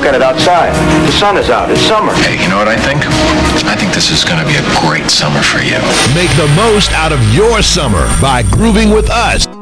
look at it outside. The sun is out. It's summer. Hey, you know what I think? I think this is going to be a great summer for you. Make the most out of your summer by grooving with us.